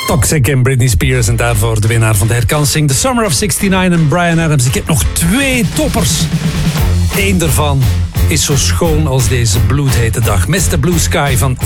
Toxic en Britney Spears en daarvoor de winnaar van de herkansing. The Summer of 69 en Bryan Adams. Ik heb nog 2 toppers. Eén daarvan is zo schoon als deze bloedhete dag. Mr. Blue Sky van